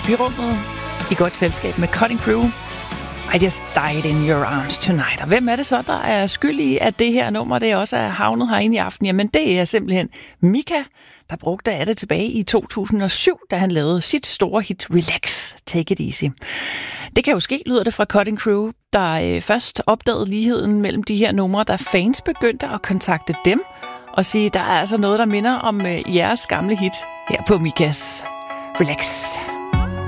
Kopirummet i godt selskab med Cutting Crew. I just died in your arms tonight. Og hvem er det så, der er skyld i, at det her nummer det også er havnet herinde i aften? Jamen det er simpelthen Mika, der brugte af det tilbage i 2007, da han lavede sit store hit Relax, Take It Easy. Det kan jo ske, lyder det fra Cutting Crew, der først opdagede ligheden mellem de her numre, da fans begyndte at kontakte dem og sige, der er altså noget, der minder om jeres gamle hit her på Mikas Relax.